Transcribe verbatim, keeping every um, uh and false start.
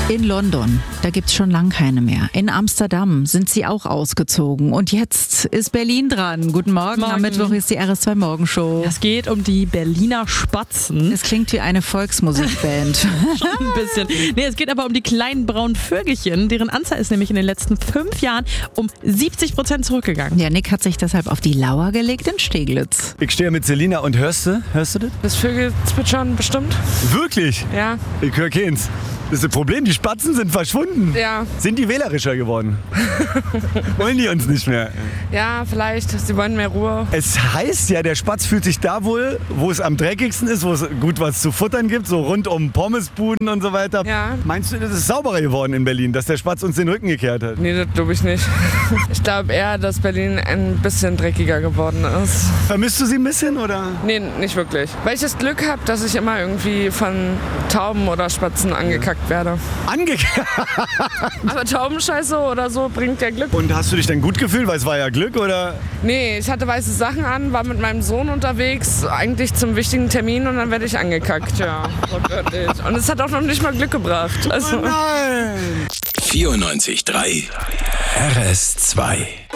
In London, da gibt's schon lang keine mehr. In Amsterdam sind sie auch ausgezogen. Und jetzt ist Berlin dran. Guten Morgen, Morgen. am Mittwoch ist die R S zwei Morgenshow. Es geht um die Berliner Spatzen. Es klingt wie eine Volksmusikband. Schon ein bisschen. Nee, es geht aber um die kleinen braunen Vögelchen. Deren Anzahl ist nämlich in den letzten fünf Jahren um siebzig Prozent zurückgegangen. Ja, Nick hat sich deshalb auf die Lauer gelegt in Steglitz. Ich stehe mit Selina und hörst du? Hörst du das? Das Vögelzwitschern bestimmt? Wirklich? Ja. Ich höre keins. Das ist das Problem, die Spatzen sind verschwunden. Ja. Sind die wählerischer geworden? Wollen die uns nicht mehr? Ja, vielleicht. Sie wollen mehr Ruhe. Es heißt ja, der Spatz fühlt sich da wohl, wo es am dreckigsten ist, wo es gut was zu futtern gibt, so rund um Pommesbuden und so weiter. Ja. Meinst du, das ist sauberer geworden in Berlin, dass der Spatz uns den Rücken gekehrt hat? Nee, das glaube ich nicht. Ich glaube eher, dass Berlin ein bisschen dreckiger geworden ist. Vermisst du sie ein bisschen, oder? Nee, nicht wirklich. Weil ich das Glück habe, dass ich immer irgendwie von Tauben oder Spatzen angekackt werde. Angekehrt? Aber Taubenscheiße oder so bringt ja Glück. Und hast du dich dann gut gefühlt, weil es war ja Glück, oder? Nee, ich hatte weiße Sachen an, war mit meinem Sohn unterwegs, eigentlich zum wichtigen Termin und dann werde ich angekackt, ja. Wortwörtlich. Und es hat auch noch nicht mal Glück gebracht. Also. Oh nein! vierundneunzig Komma drei R S zwei